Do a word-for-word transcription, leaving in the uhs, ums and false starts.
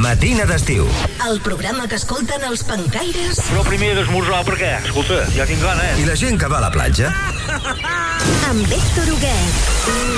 Matina d'estiu. El programa que escolten els pencaires. Però primer d'esmorzar, perquè, escolta, ja tinc gana, eh? I la gent que va a la platja. Amb Héctor Huguet.